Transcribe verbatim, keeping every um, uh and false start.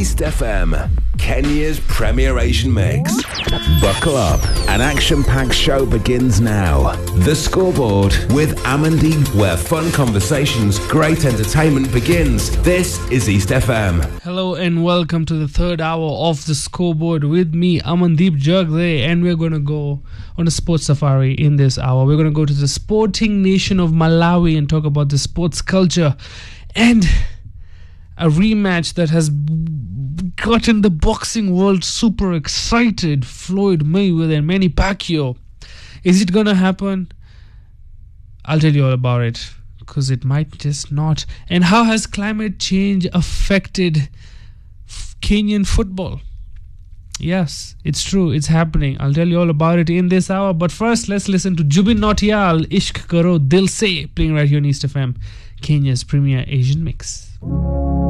East F M, Kenya's premier Asian mix. Buckle up. An action-packed show begins now. The Scoreboard with Amandeep, where fun conversations, great entertainment begins. This is East F M. Hello and welcome to the third hour of The Scoreboard with me, Amandeep Jagde, and we're going to go on a sports safari in this hour. We're going to go to the sporting nation of Malawi and talk about the sports culture and a rematch that has gotten the boxing world super excited. Floyd Mayweather and Manny Pacquiao. Is it going to happen? I'll tell you all about it, because it might just not. And how has climate change affected Kenyan football? Yes, it's true, it's happening. I'll tell you all about it in this hour. But first, let's listen to Jubin Nautiyal, Ishq Karo Dil Se, playing right here on East F M, Kenya's premier Asian mix.